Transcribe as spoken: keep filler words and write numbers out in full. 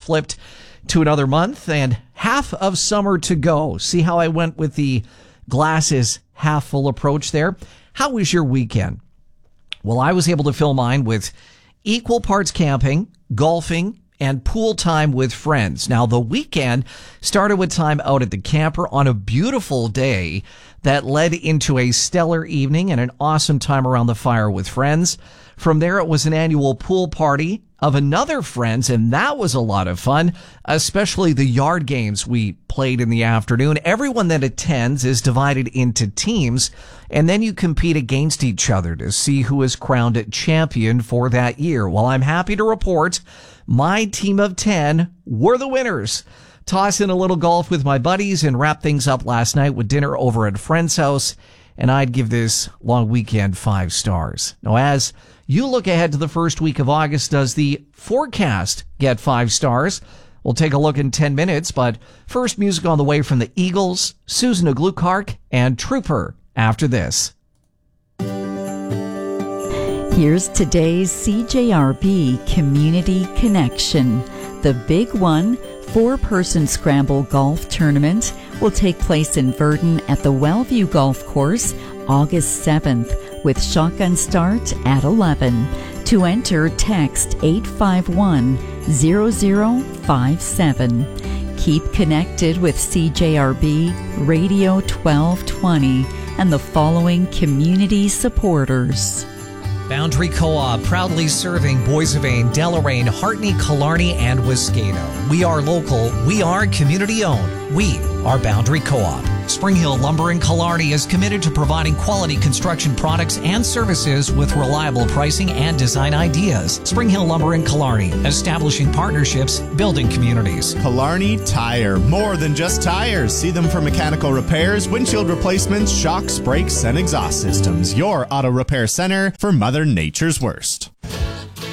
flipped to another month and half of summer to go. See how I went with the glasses half full approach there? How was your weekend? Well, I was able to fill mine with equal parts camping, golfing, and pool time with friends. Now, the weekend started with time out at the camper on a beautiful day that led into a stellar evening and an awesome time around the fire with friends. From there, it was an annual pool party of another friend's, and that was a lot of fun, especially the yard games we played in the afternoon. Everyone that attends is divided into teams, and then you compete against each other to see who is crowned champion for that year. Well, I'm happy to report my team of ten were the winners. Toss in a little golf with my buddies and wrap things up last night with dinner over at a friend's house, and I'd give this long weekend five stars. Now, as you look ahead to the first week of August, does the forecast get five stars? We'll take a look in ten minutes, but first music on the way from the Eagles, Susan Glukark, and Trooper after this. Here's today's C J R B Community Connection. The Big One four-person scramble golf tournament will take place in Verdon at the Wellview Golf Course August seventh with shotgun start at eleven. To enter, text eight five one zero zero five seven. Keep connected with C J R B Radio twelve twenty and the following community supporters. Boundary Co-op, proudly serving Boissevain, Deloraine, Hartney, Killarney, and Wascano. We are local. We are community-owned. We are Boundary Co-op. Spring Hill Lumber in Killarney is committed to providing quality construction products and services with reliable pricing and design ideas. Spring Hill Lumber in Killarney, establishing partnerships, building communities. Killarney Tire, more than just tires. See them for mechanical repairs, windshield replacements, shocks, brakes, and exhaust systems. Your auto repair center for Mother Nature's worst.